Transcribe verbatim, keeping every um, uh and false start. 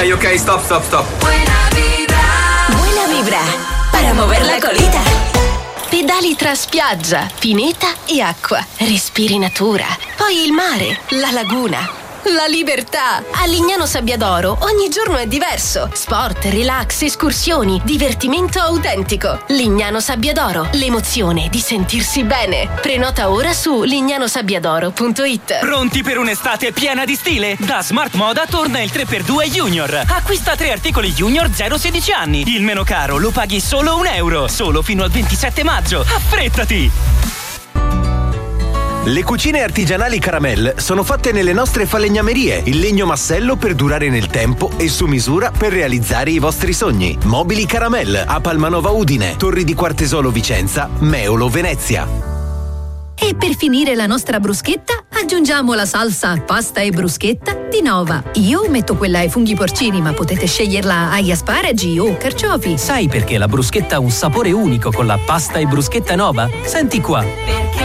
Ok, ok, stop, stop, stop. Buena vibra. Buena vibra. Para mover la colita. Pedali tra spiaggia, pineta e acqua. Respiri natura. Poi il mare, la laguna. La libertà! A Lignano Sabbiadoro ogni giorno è diverso. Sport, relax, escursioni, divertimento autentico. Lignano Sabbiadoro, l'emozione di sentirsi bene. Prenota ora su lignano sabbiadoro punto it. Pronti per un'estate piena di stile? Da Smart Moda torna il tre per due Junior. Acquista tre articoli Junior zero sedici anni. Il meno caro lo paghi solo un euro. Solo fino al ventisette maggio. Affrettati! Le cucine artigianali Caramel sono fatte nelle nostre falegnamerie, il legno massello per durare nel tempo e su misura per realizzare i vostri sogni. Mobili Caramel a Palmanova Udine, Torri di Quartesolo Vicenza, Meolo Venezia. E per finire la nostra bruschetta aggiungiamo la salsa pasta e bruschetta di Nova. Io metto quella ai funghi porcini, ma potete sceglierla agli asparagi o carciofi. Sai perché la bruschetta ha un sapore unico con la pasta e bruschetta Nova? Senti qua.